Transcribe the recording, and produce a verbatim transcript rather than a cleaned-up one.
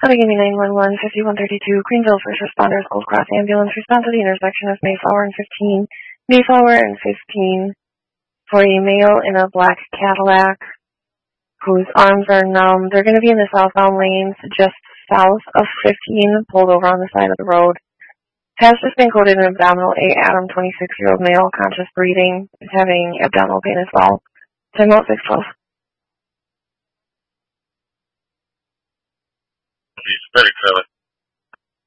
Allegheny nine one one, fifty-one thirty-two, Greenville First Responders Gold Cross Ambulance. Respond to the intersection of Mayflower and fifteen. Mayflower and fifteen for a male in a black Cadillac whose arms are numb. They're going to be in the southbound lanes just south of fifteen, pulled over on the side of the road. Has just been coded an abdominal A. Adam, twenty-six-year-old male, conscious breathing, is having abdominal pain as well. Time out six twelve. He's very clearly.